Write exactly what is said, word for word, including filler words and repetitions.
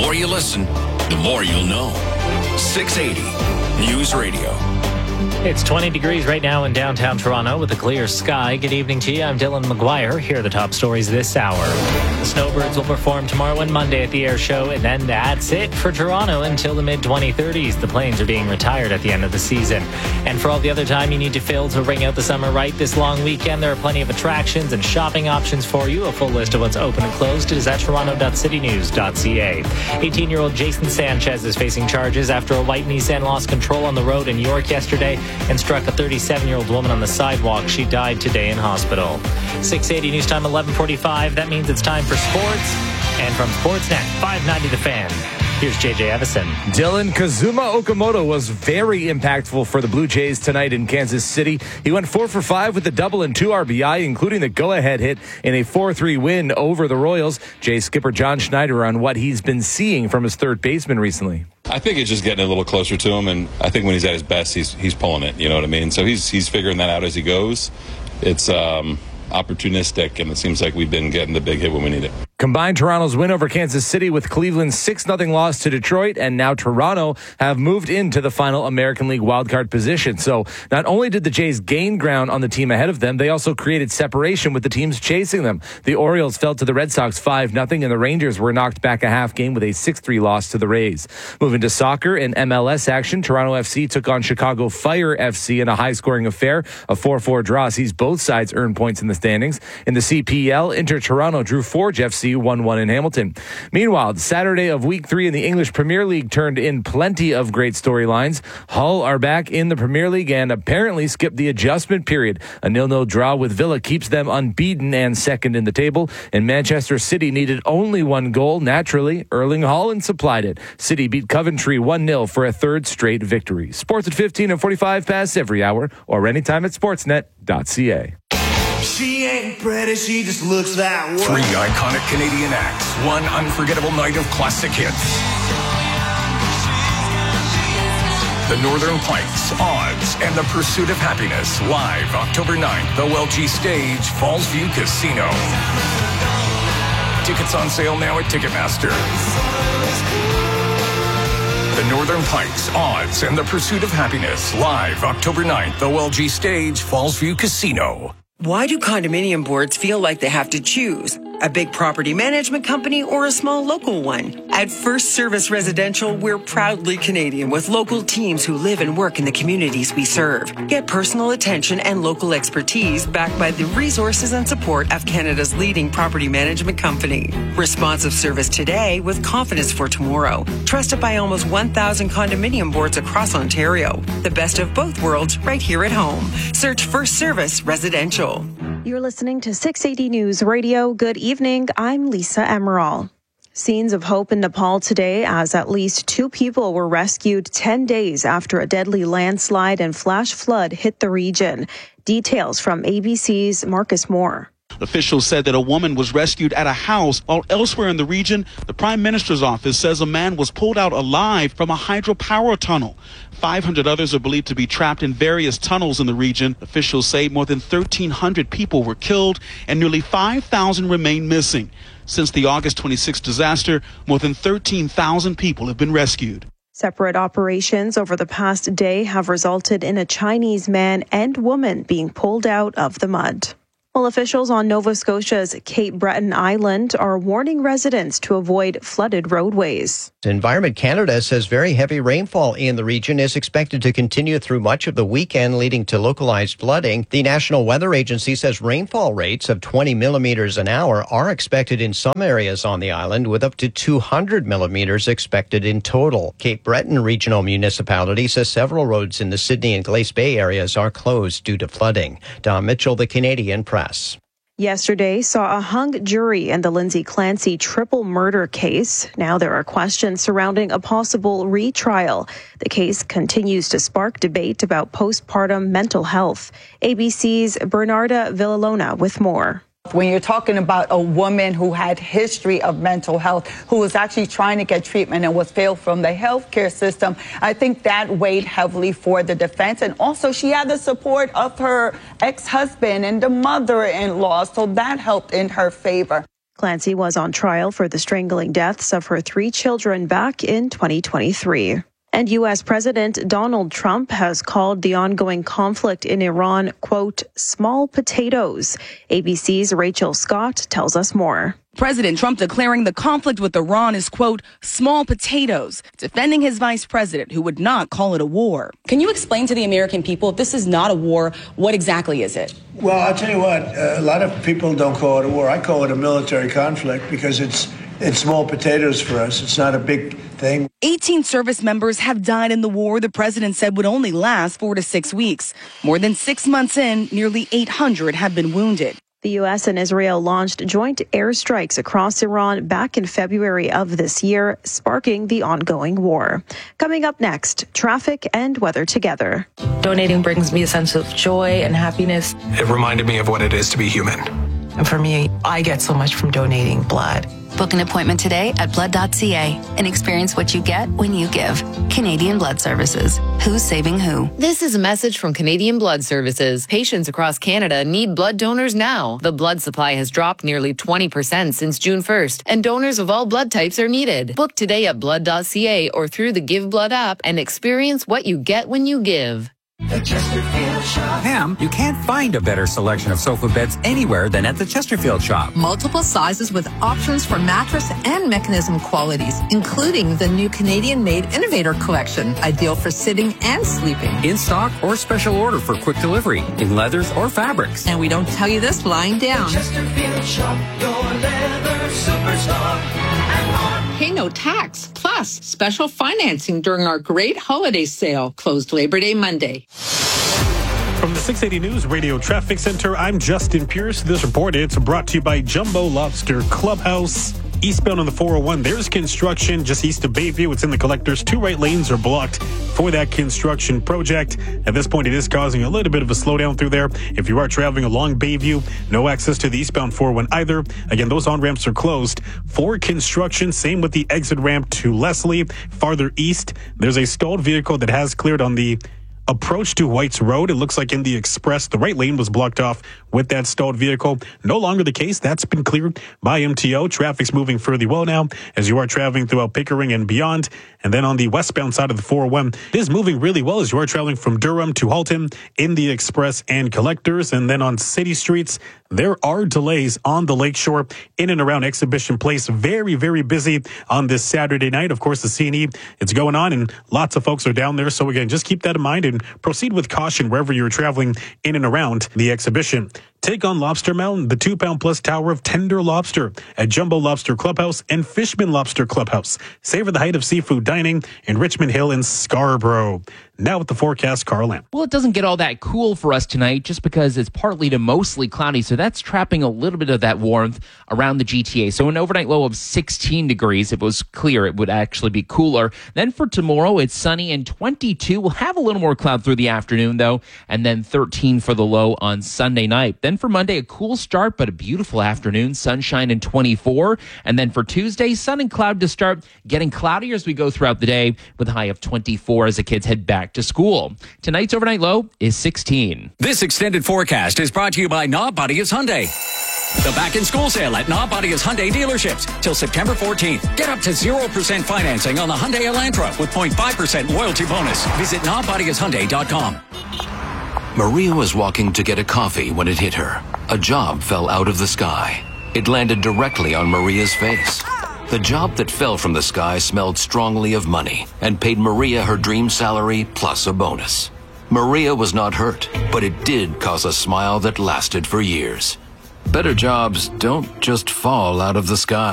more you listen, the more you'll know. six eighty News Radio. It's twenty degrees right now in downtown Toronto with a clear sky. Good evening to you. I'm Dylan McGuire. Here are the top stories this hour. The Snowbirds will perform tomorrow and Monday at the Air Show, and then that's it for Toronto until the mid twenty thirties. The Planes are being retired at the end of the season. And for all the other time you need to fill to ring out the summer right this long weekend, there are plenty of attractions and shopping options for you. A full list of what's open and closed is at toronto dot city news dot c a. eighteen-year-old Jason Sanchez is facing charges after a white Nissan lost control on the road in York yesterday and struck a thirty-seven-year-old woman on the sidewalk. She died today in hospital. six eighty News Time, eleven forty-five. That means it's time for sports. And from Sportsnet, five ninety The Fan, here's J J Evison. Dylan, Kazuma Okamoto was very impactful for the Blue Jays tonight in Kansas City. He went four for five with a double and two R B I, including the go-ahead hit in a four three win over the Royals. Jays skipper John Schneider on what he's been seeing from his third baseman recently. I think it's just getting a little closer to him, and I think when he's at his best, he's he's pulling it. You know what I mean? So he's he's figuring that out as he goes. It's um, opportunistic, and it seems like we've been getting the big hit when we need it. Combined Toronto's win over Kansas City with Cleveland's six nothing loss to Detroit, and now Toronto have moved into the final American League wildcard position. So not only did the Jays gain ground on the team ahead of them, they also created separation with the teams chasing them. The Orioles fell to the Red Sox five nothing, and the Rangers were knocked back a half game with a six three loss to the Rays. Moving to soccer and M L S action, Toronto F C took on Chicago Fire F C in a high-scoring affair. A four four draw sees both sides earn points in the standings. In the C P L, Inter Toronto drew Forge F C one one in Hamilton. Meanwhile, Saturday of week three in the English Premier League turned in plenty of great storylines. Hull are back in the Premier League and apparently skipped the adjustment period. A nil-nil draw with Villa keeps them unbeaten and second in the table. And Manchester City needed only one goal. Naturally, Erling Haaland supplied it. City beat Coventry one nil for a third straight victory. Sports at fifteen and forty-five past every hour or anytime at sportsnet dot c a. She ain't pretty, she just looks that way. Three iconic Canadian acts, one unforgettable night of classic hits. The Northern Pikes, Odds, and the Pursuit of Happiness, live October ninth, O L G Stage, Fallsview Casino. Tickets on sale now at Ticketmaster. The Northern Pikes, Odds, and the Pursuit of Happiness, live October ninth, O L G Stage, Fallsview Casino. Why do condominium boards feel like they have to choose? A big property management company or a small local one? At First Service Residential, we're proudly Canadian with local teams who live and work in the communities we serve. Get personal attention and local expertise backed by the resources and support of Canada's leading property management company. Responsive service today with confidence for tomorrow. Trusted by almost one thousand condominium boards across Ontario. The best of both worlds right here at home. Search First Service Residential. You're listening to six eighty News Radio. Good evening. I'm Lisa Emerald. Scenes of hope in Nepal today as at least two people were rescued ten days after a deadly landslide and flash flood hit the region. Details from A B C's Marcus Moore. Officials said that a woman was rescued at a house, while elsewhere in the region, the Prime Minister's office says a man was pulled out alive from a hydropower tunnel. five hundred others are believed to be trapped in various tunnels in the region. Officials say more than thirteen hundred people were killed and nearly five thousand remain missing. Since the August twenty-sixth disaster, more than thirteen thousand people have been rescued. Separate operations over the past day have resulted in a Chinese man and woman being pulled out of the mud. Well, officials on Nova Scotia's Cape Breton Island are warning residents to avoid flooded roadways. Environment Canada says very heavy rainfall in the region is expected to continue through much of the weekend, leading to localized flooding. The National Weather Agency says rainfall rates of twenty millimeters an hour are expected in some areas on the island, with up to two hundred millimeters expected in total. Cape Breton Regional Municipality says several roads in the Sydney and Glace Bay areas are closed due to flooding. Don Mitchell, The Canadian Press. Yesterday saw a hung jury in the Lindsay Clancy triple murder case. Now there are questions surrounding a possible retrial. The case continues to spark debate about postpartum mental health. A B C's Bernarda Villalona with more. When you're talking about a woman who had history of mental health, who was actually trying to get treatment and was failed from the healthcare system, I think that weighed heavily for the defense. And also she had the support of her ex-husband and the mother-in-law, so that helped in her favor. Clancy was on trial for the strangling deaths of her three children back in twenty twenty-three. And U S. President Donald Trump has called the ongoing conflict in Iran, quote, small potatoes. A B C's Rachel Scott tells us more. President Trump declaring the conflict with Iran is, quote, small potatoes, defending his vice president, who would not call it a war. Can you explain to the American people, if this is not a war, what exactly is it? Well, I'll tell you what, uh, a lot of people don't call it a war. I call it a military conflict because it's it's small potatoes for us. It's not a big thing. eighteen service members have died in the war the president said would only last four to six weeks. More than six months in, nearly eight hundred have been wounded. The U S and Israel launched joint airstrikes across Iran back in February of this year, sparking the ongoing war. Coming up next, traffic and weather together. Donating brings me a sense of joy and happiness. It reminded me of what it is to be human. And for me, I get so much from donating blood. Book an appointment today at blood dot c a and experience what you get when you give. Canadian Blood Services. Who's saving who? This is a message from Canadian Blood Services. Patients across Canada need blood donors now. The blood supply has dropped nearly twenty percent since June first, and donors of all blood types are needed. Book today at blood dot c a or through the Give Blood app and experience what you get when you give. The Chesterfield Shop. Pam, you can't find a better selection of sofa beds anywhere than at the Chesterfield Shop. Multiple sizes with options for mattress and mechanism qualities, including the new Canadian-made Innovator Collection, ideal for sitting and sleeping. In stock or special order for quick delivery, in leathers or fabrics. And we don't tell you this lying down. The Chesterfield Shop, your leather superstar. Pay no tax, plus special financing during our great holiday sale, closed Labor Day Monday. From the six eighty News Radio Traffic Center, I'm Justin Pierce. This report, it's brought to you by Jumbo Lobster Clubhouse. Eastbound on the four oh one, there's construction just east of Bayview. It's in the collectors. Two right lanes are blocked for that construction project. At this point, it is causing a little bit of a slowdown through there. If you are traveling along Bayview, no access to the eastbound four oh one either. Again, those on-ramps are closed for construction. Same with the exit ramp to Leslie. Farther east, there's a stalled vehicle that has cleared on the approach to White's Road. It looks like in the express, the right lane was blocked off with that stalled vehicle. No longer the case. That's been cleared by M T O. Traffic's moving fairly well now as you are traveling throughout Pickering and beyond. And then on the westbound side of the four oh one, it is moving really well as you are traveling from Durham to Halton in the express and collectors. And then on city streets, there are delays on the Lakeshore in and around Exhibition Place. Very, very busy on this Saturday night. Of course, the C and E, it's going on and lots of folks are down there. So again, just keep that in mind and proceed with caution wherever you're traveling in and around the exhibition. Take on Lobster Mountain, the two-pound plus tower of tender lobster at Jumbo Lobster Clubhouse and Fishman Lobster Clubhouse. Savor the height of seafood dining in Richmond Hill and Scarborough. Now with the forecast, Carl Lamb. Well, it doesn't get all that cool for us tonight just because it's partly to mostly cloudy, so that's trapping a little bit of that warmth around the G T A. So an overnight low of sixteen degrees. If it was clear, it would actually be cooler. Then for tomorrow, it's sunny and twenty-two. We'll have a little more cloud through the afternoon, though, and then thirteen for the low on Sunday night. Then for Monday, a cool start, but a beautiful afternoon, sunshine and twenty-four. And then for Tuesday, sun and cloud to start, getting cloudier as we go throughout the day with a high of twenty-four as the kids head back to school. Tonight's overnight low is sixteen. This extended forecast is brought to you by Knob Bodius Hyundai. The back-in-school sale at Knob Bodius Hyundai dealerships till September fourteenth. Get up to zero percent financing on the Hyundai Elantra with zero point five percent loyalty bonus. Visit knob bodius hyundai dot com. Maria was walking to get a coffee when it hit her. A job fell out of the sky. It landed directly on Maria's face. The job that fell from the sky smelled strongly of money and paid Maria her dream salary plus a bonus. Maria was not hurt, but it did cause a smile that lasted for years. Better jobs don't just fall out of the sky.